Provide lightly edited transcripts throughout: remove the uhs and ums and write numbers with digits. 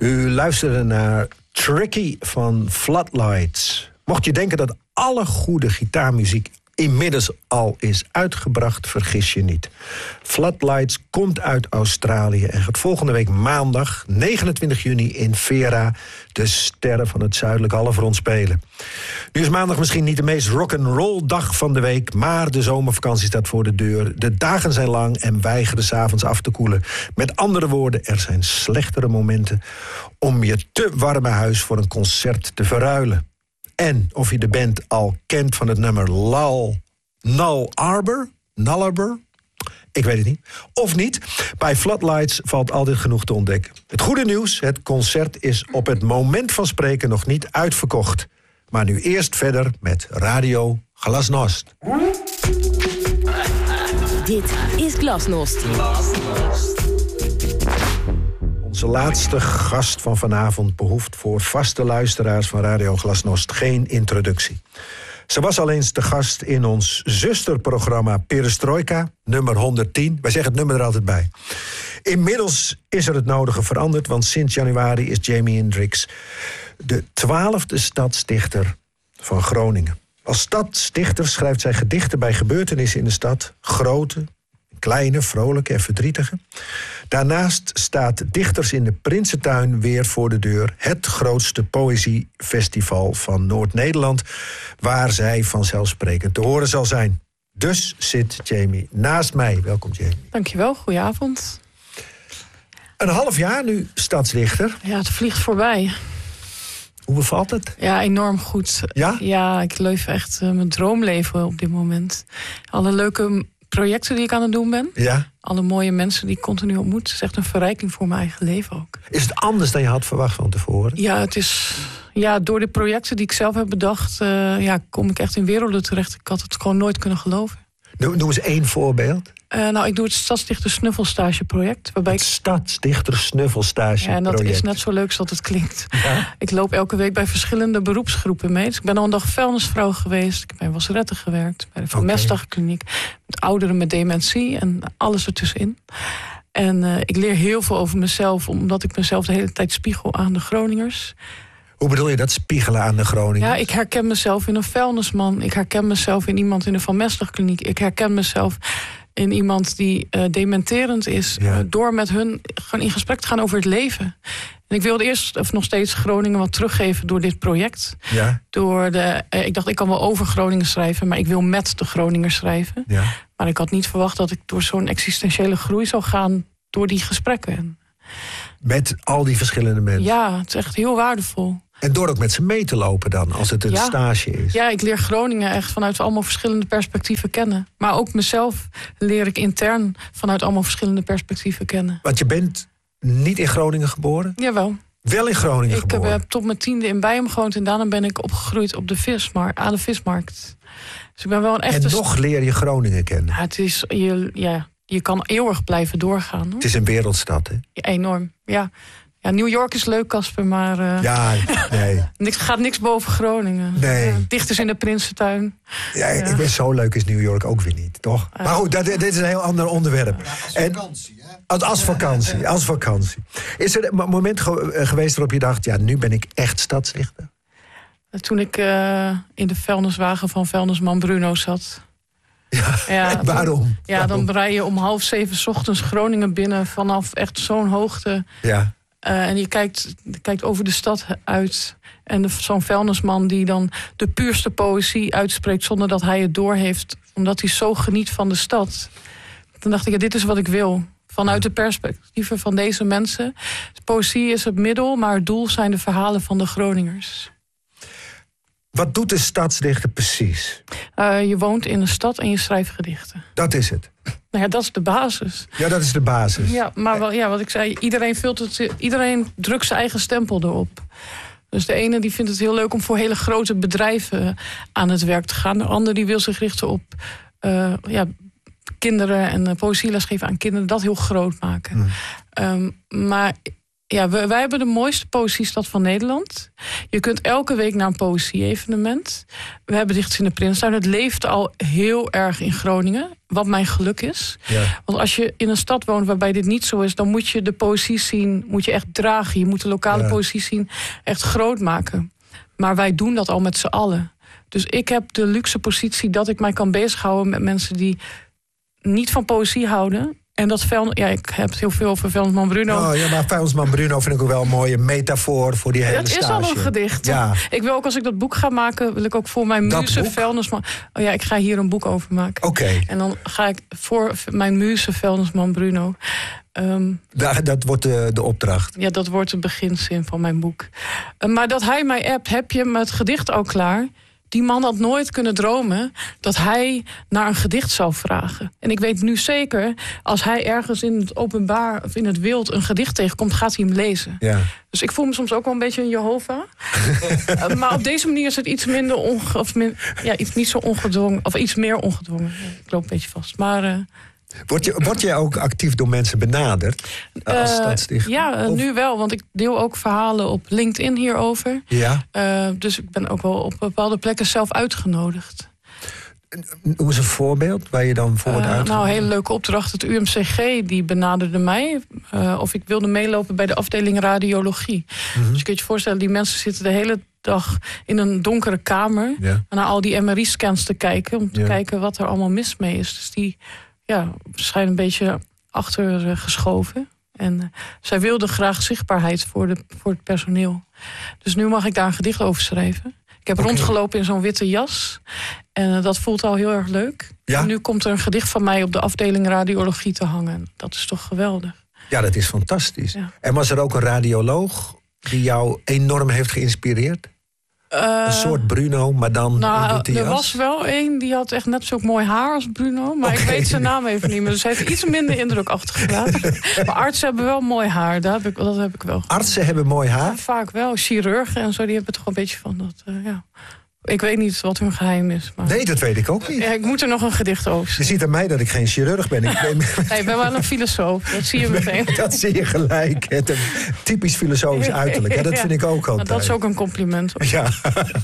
U luisterde naar Tricky van Floodlights. Mocht je denken dat alle goede gitaarmuziek inmiddels al is uitgebracht, vergis je niet. Floodlights komt uit Australië en gaat volgende week maandag 29 juni in Vera, de sterren van het zuidelijk halfrond, spelen. Nu is maandag misschien niet de meest rock'n'roll dag van de week, maar de zomervakantie staat voor de deur. De dagen zijn lang en weigeren 's avonds af te koelen. Met andere woorden, er zijn slechtere momenten om je te warme huis voor een concert te verruilen. En of je de band al kent van het nummer Null Arbor, ik weet het niet. Of niet, bij Floodlights valt altijd genoeg te ontdekken. Het goede nieuws, het concert is op het moment van spreken nog niet uitverkocht. Maar nu eerst verder met Radio Glasnost. Dit is Glasnost. Onze laatste gast van vanavond behoeft voor vaste luisteraars van Radio Glasnost geen introductie. Ze was al eens te gast in ons zusterprogramma Perestroika, nummer 110. Wij zeggen het nummer er altijd bij. Inmiddels is er het nodige veranderd, want sinds januari is Jimi Hendrix de 12e stadsdichter van Groningen. Als stadsdichter schrijft zij gedichten bij gebeurtenissen in de stad, grote, kleine, vrolijke en verdrietige. Daarnaast staat Dichters in de Prinsentuin weer voor de deur, het grootste poëziefestival van Noord-Nederland, waar zij vanzelfsprekend te horen zal zijn. Dus zit Jamie naast mij. Welkom, Jamie. Dankjewel, goedenavond. Een half jaar nu stadsdichter. Ja, het vliegt voorbij. Hoe bevalt het? Ja, enorm goed. Ja? Ja, ik leef echt mijn droomleven op dit moment. Alle leuke projecten die ik aan het doen ben. Ja. Alle mooie mensen die ik continu ontmoet. Het is echt een verrijking voor mijn eigen leven ook. Is het anders dan je had verwacht van tevoren? Ja, het is... Ja, door de projecten die ik zelf heb bedacht, kom ik echt in werelden terecht. Ik had het gewoon nooit kunnen geloven. Noem eens één voorbeeld. Ik doe het Stadsdichter Snuffelstageproject. Waarbij Het Stadsdichter Snuffelstageproject. Ja, en dat is net zo leuk als dat het klinkt. Ja? Ik loop elke week bij verschillende beroepsgroepen mee. Dus ik ben al een dag vuilnisvrouw geweest. Ik heb bij Wasseretten gewerkt. Bij de Van Mestdagkliniek. Met ouderen met dementie en alles ertussenin. En ik leer heel veel over mezelf, omdat ik mezelf de hele tijd spiegel aan de Groningers. Hoe bedoel je dat, spiegelen aan de Groningers? Ja, ik herken mezelf in een vuilnisman. Ik herken mezelf in iemand in de Van Mestdagkliniek. Ik herken mezelf in iemand die dementerend is. Ja. Door met hun gewoon in gesprek te gaan over het leven. En ik wilde eerst, of nog steeds, Groningen wat teruggeven door dit project. Ja. Ik dacht, ik kan wel over Groningen schrijven, maar ik wil met de Groningers schrijven. Ja. Maar ik had niet verwacht dat ik door zo'n existentiële groei zou gaan door die gesprekken. Met al die verschillende mensen? Ja, het is echt heel waardevol. En door ook met ze mee te lopen dan, als het een stage is? Ja, ik leer Groningen echt vanuit allemaal verschillende perspectieven kennen. Maar ook mezelf leer ik intern vanuit allemaal verschillende perspectieven kennen. Want je bent niet in Groningen geboren? Jawel. Wel in Groningen geboren? Ik heb tot mijn 10e in Bijum gewoond en daarna ben ik opgegroeid op aan de vismarkt. Dus ik ben wel een echte... En nog leer je Groningen kennen? Ja, het is... Je kan eeuwig blijven doorgaan. Hoor. Het is een wereldstad, hè? Ja, enorm, ja. Ja, New York is leuk, Casper, maar... Ja, nee. Gaat niks boven Groningen. Nee. Ja, Dichters in de Prinsentuin. Ja, ik ben zo leuk is New York ook weer niet, toch? Maar goed, dit is een heel ander onderwerp. Ja, als vakantie, hè? Als vakantie. Is er een moment geweest waarop je dacht, ja, nu ben ik echt stadsdichter? Toen ik in de vuilniswagen van vuilnisman Bruno zat. Ja, waarom? Ja, dan rij je om 6:30 ochtends Groningen binnen vanaf echt zo'n hoogte. Ja. En je kijkt over de stad uit. En zo'n vuilnisman die dan de puurste poëzie uitspreekt zonder dat hij het doorheeft, omdat hij zo geniet van de stad. Dan dacht ik, ja, dit is wat ik wil. Vanuit de perspectieven van deze mensen. Poëzie is het middel, maar het doel zijn de verhalen van de Groningers. Wat doet de stadsdichter precies? Je woont in een stad en je schrijft gedichten. Dat is het. Nou ja, dat is de basis. Ja, dat is de basis. Ja, maar wat ik zei, iedereen drukt zijn eigen stempel erop. Dus de ene die vindt het heel leuk om voor hele grote bedrijven aan het werk te gaan. De ander die wil zich richten op kinderen en poëzieles geven aan kinderen. Dat heel groot maken. Maar Ja, wij hebben de mooiste poëziestad van Nederland. Je kunt elke week naar een poëzie-evenement. We hebben Dichters in de Prinsentuin. Het leeft al heel erg in Groningen. Wat mijn geluk is. Ja. Want als je in een stad woont waarbij dit niet zo is, dan moet je de poëzie zien, moet je echt dragen. Je moet de lokale poëzie zien echt groot maken. Maar wij doen dat al met z'n allen. Dus ik heb de luxe positie dat ik mij kan bezighouden met mensen die niet van poëzie houden. En dat ik heb het heel veel over Vuilnisman Bruno. Oh ja, maar Vuilnisman Bruno vind ik ook wel een mooie metafoor voor die hele stage. Dat is al een gedicht. Ja. Ik wil ook, als ik dat boek ga maken, wil ik ook voor mijn muze Vuilnisman. Oh ja, ik ga hier een boek over maken. Oké. En dan ga ik voor mijn muze Vuilnisman Bruno. Dat wordt de opdracht. Ja, dat wordt de beginzin van mijn boek. Maar dat hij mij appt, heb je het gedicht al klaar? Die man had nooit kunnen dromen dat hij naar een gedicht zou vragen. En ik weet nu zeker, als hij ergens in het openbaar of in het wild een gedicht tegenkomt, gaat hij hem lezen. Ja. Dus ik voel me soms ook wel een beetje een Jehovah. Maar op deze manier is het iets minder iets niet zo ongedwongen, of iets meer ongedwongen. Ik loop een beetje vast. Maar Word jij ook actief door mensen benaderd als stadsdichter? Ja, nu wel, want ik deel ook verhalen op LinkedIn hierover. Ja. Dus ik ben ook wel op bepaalde plekken zelf uitgenodigd. Hoe is een voorbeeld waar je dan voor wordt uitgenodigd? Nou, een hele leuke opdracht. Het UMCG die benaderde mij of ik wilde meelopen bij de afdeling radiologie. Mm-hmm. Dus je kunt je voorstellen, die mensen zitten de hele dag in een donkere kamer en naar al die MRI-scans te kijken, om te kijken wat er allemaal mis mee is. Dus die schijnen een beetje achtergeschoven. En zij wilden graag zichtbaarheid voor het personeel. Dus nu mag ik daar een gedicht over schrijven. Ik heb rondgelopen in zo'n witte jas. En dat voelt al heel erg leuk. Ja? En nu komt er een gedicht van mij op de afdeling radiologie te hangen. Dat is toch geweldig. Ja, dat is fantastisch. Ja. En was er ook een radioloog die jou enorm heeft geïnspireerd? Een soort Bruno, maar dan in witte jas? Er was wel één, die had echt net zo mooi haar als Bruno. Maar ik weet zijn naam even niet meer. Dus hij heeft iets minder indruk achtergelaten. Maar artsen hebben wel mooi haar. Dat heb ik wel. Artsen hebben mooi haar? Ja, vaak wel. Chirurgen en zo, die hebben toch een beetje van dat. Ik weet niet wat hun geheim is. Maar nee, dat weet ik ook niet. Ja, ik moet er nog een gedicht over schrijven. Je ziet aan mij dat ik geen chirurg ben. Nee, ik ben wel een filosoof. Dat zie je meteen. Dat zie je gelijk. Het een typisch filosofisch uiterlijk. Ja, dat vind ik ook altijd. Dat is ook een compliment. Hoor. Ja.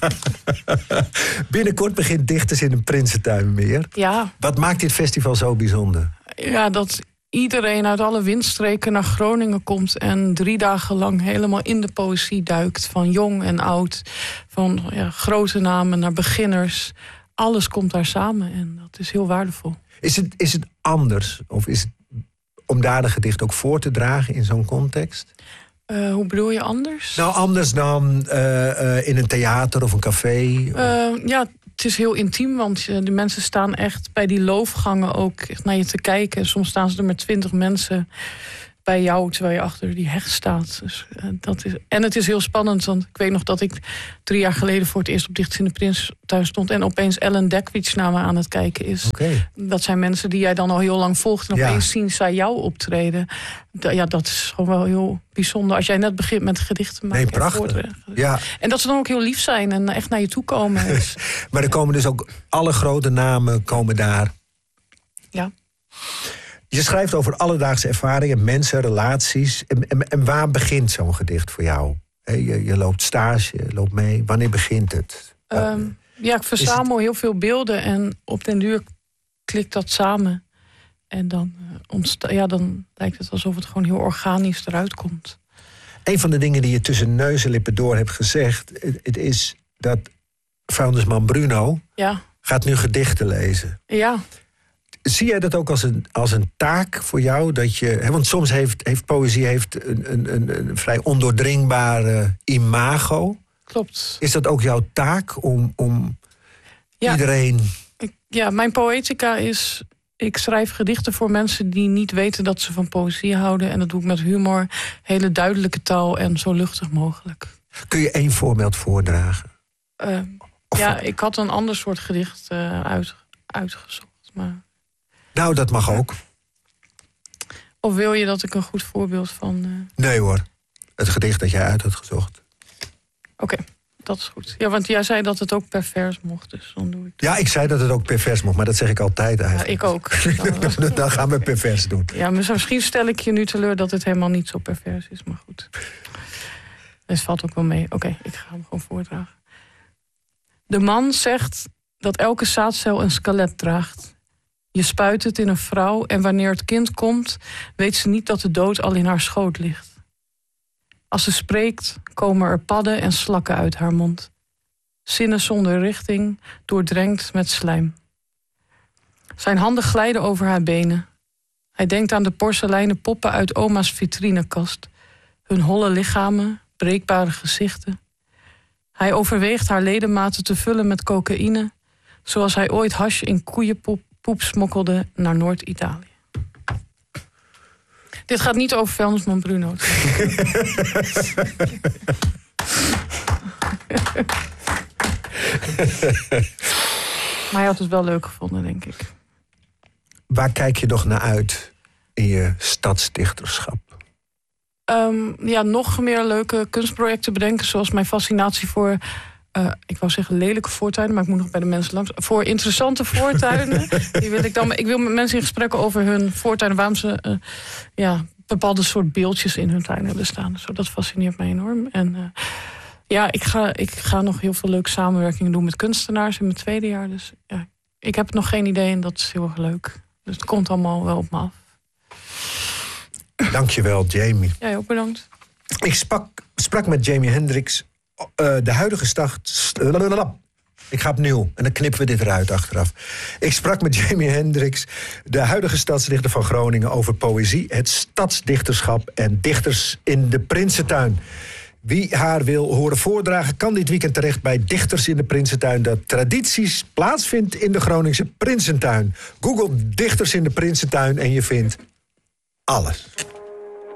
Binnenkort begint Dichters in de Prinsentuin weer. Ja. Wat maakt dit festival zo bijzonder? Ja, dat iedereen uit alle windstreken naar Groningen komt en 3 dagen lang helemaal in de poëzie duikt. Van jong en oud, van grote namen naar beginners. Alles komt daar samen en dat is heel waardevol. Is het anders? Of is het om daar de gedicht ook voor te dragen in zo'n context? Hoe bedoel je anders? Nou, anders dan in een theater of een café? Het is heel intiem, want de mensen staan echt bij die loofgangen ook echt naar je te kijken. Soms staan ze er met 20 mensen bij jou, terwijl je achter die heg staat. Dus, het is heel spannend, want ik weet nog dat ik 3 jaar geleden voor het eerst op Dichters in de Prinsentuin stond en opeens Ellen Dekwits naar me aan het kijken is. Okay. Dat zijn mensen die jij dan al heel lang volgt en opeens zien zij jou optreden. Dat is gewoon wel heel bijzonder. Als jij net begint met gedichten maken. Nee, prachtig. Ja. En dat ze dan ook heel lief zijn en echt naar je toe komen. Maar er komen dus ook alle grote namen komen daar. Ja. Je schrijft over alledaagse ervaringen, mensen, relaties. En waar begint zo'n gedicht voor jou? Je loopt stage, je loopt mee. Wanneer begint het? Ik verzamel heel veel beelden en op den duur klikt dat samen. En dan, dan lijkt het alsof het gewoon heel organisch eruit komt. Een van de dingen die je tussen neus en lippen door hebt gezegd, het is dat vuilnisman Bruno gaat nu gedichten lezen. Ja. Zie jij dat ook als een taak voor jou? Want soms heeft poëzie een vrij ondoordringbare imago. Klopt. Is dat ook jouw taak om iedereen... Mijn poëtica is... Ik schrijf gedichten voor mensen die niet weten dat ze van poëzie houden. En dat doe ik met humor, hele duidelijke taal en zo luchtig mogelijk. Kun je 1 voorbeeld voordragen? Ik had een ander soort gedicht uitgezocht. Maar... Nou, dat mag ook. Of wil je dat ik een goed voorbeeld van... Nee hoor, het gedicht dat jij uit had gezocht. Oké. dat is goed. Ja, want jij zei dat het ook pervers mocht, dus dan doe ik het. Ja, ik zei dat het ook pervers mocht, maar dat zeg ik altijd eigenlijk. Ja, ik ook. Dan gaan we pervers doen. Ja, maar misschien stel ik je nu teleur dat het helemaal niet zo pervers is, maar goed. Het valt ook wel mee. Oké, ik ga hem gewoon voordragen. De man zegt dat elke zaadcel een skelet draagt. Je spuit het in een vrouw en wanneer het kind komt, weet ze niet dat de dood al in haar schoot ligt. Als ze spreekt, komen er padden en slakken uit haar mond. Zinnen zonder richting, doordrenkt met slijm. Zijn handen glijden over haar benen. Hij denkt aan de porseleinen poppen uit oma's vitrinekast. Hun holle lichamen, breekbare gezichten. Hij overweegt haar ledematen te vullen met cocaïne, zoals hij ooit hash in koeienpoep smokkelde naar Noord-Italië. Dit gaat niet over vuilnisman Bruno. Maar hij had het wel leuk gevonden, denk ik. Waar kijk je nog naar uit in je stadsdichterschap? Nog meer leuke kunstprojecten bedenken, zoals mijn fascinatie voor, ik wou zeggen lelijke voortuinen, maar ik moet nog bij de mensen langs. Voor interessante voortuinen. Ik wil met mensen in gesprek over hun voortuinen, waarom ze bepaalde soort beeldjes in hun tuin hebben staan. Zo, dat fascineert mij enorm. En ik ga nog heel veel leuke samenwerkingen doen met kunstenaars in mijn tweede jaar. Dus ja, ik heb nog geen idee en dat is heel erg leuk. Dus het komt allemaal wel op me af. Dankjewel, Jamie. Jij ook bedankt. Ik sprak met Jamie Hendricks, de huidige Ik ga opnieuw en dan knippen we dit eruit achteraf. Ik sprak met Jamie Hendricks, de huidige stadsdichter van Groningen, over poëzie, het stadsdichterschap en dichters in de Prinsentuin. Wie haar wil horen voordragen, kan dit weekend terecht bij Dichters in de Prinsentuin, dat tradities plaatsvindt in de Groningse Prinsentuin. Google Dichters in de Prinsentuin en je vindt alles.